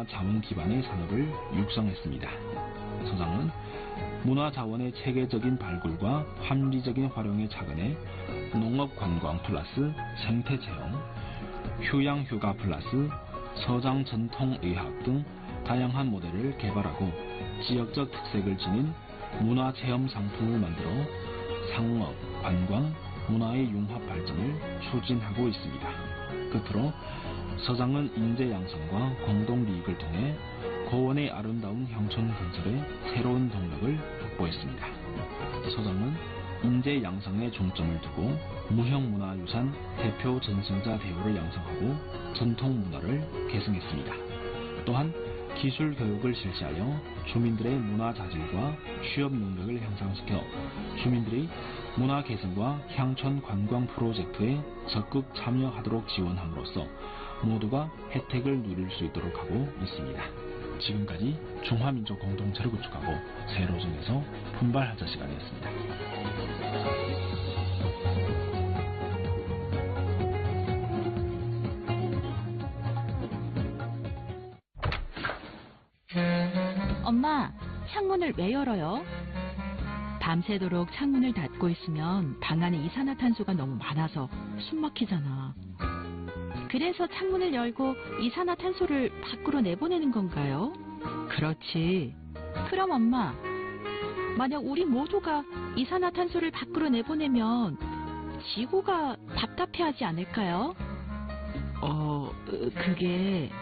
자원 기반의 산업을 육성했습니다. 서장은 문화 자원의 체계적인 발굴과 합리적인 활용에 착안해 농업 관광 플러스 생태 체험, 휴양 휴가 플러스 서장 전통 의학 등 다양한 모델을 개발하고 지역적 특색을 지닌 문화 체험 상품을 만들어 상업, 관광, 문화의 융합 발전을 추진하고 있습니다. 끝으로 서장은 인재 양성과 공동 이익을 통해 고원의 아름다운 향촌 건설에 새로운 동력을 확보했습니다. 서장은 인재 양성에 중점을 두고 무형문화유산 대표 전승자 대우를 양성하고 전통 문화를 계승했습니다. 또한 기술 교육을 실시하여 주민들의 문화 자질과 취업 능력을 향상시켜 주민들이 문화 개선과 향촌 관광 프로젝트에 적극 참여하도록 지원함으로써 모두가 혜택을 누릴 수 있도록 하고 있습니다. 지금까지 중화민족 공동체를 구축하고 새로 정해서 분발하자 시간이었습니다. 엄마, 창문을 왜 열어요? 밤새도록 창문을 닫고 있으면 방 안에 이산화탄소가 너무 많아서 숨 막히잖아. 그래서 창문을 열고 이산화탄소를 밖으로 내보내는 건가요? 그렇지. 그럼 엄마, 만약 우리 모두가 이산화탄소를 밖으로 내보내면 지구가 답답해하지 않을까요? 그게